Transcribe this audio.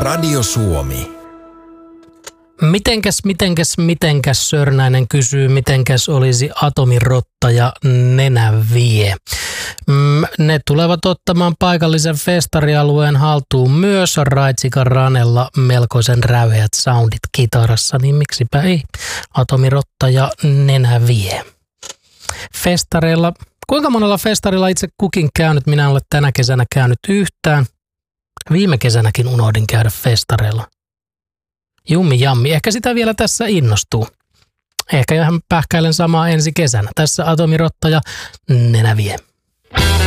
Radio Suomi. Mitenkäs Sörnäinen kysyy, mitenkäs olisi atomirotta ja nenävie. Ne tulevat ottamaan paikallisen festarialueen haltuun myös Raitsikan Ranella melkoisen räveät soundit kitarassa, niin miksipä ei. Atomirotta ja nenävie. Festareilla, kuinka monella festarilla itse kukin käynyt? Minä en ole tänä kesänä käynyt yhtään. Viime kesänäkin unohdin käydä festareilla. Jummi jammi, ehkä sitä vielä tässä innostuu. Ehkä ihan pähkäilen samaa ensi kesänä. Tässä Atomirotta ja nenävie.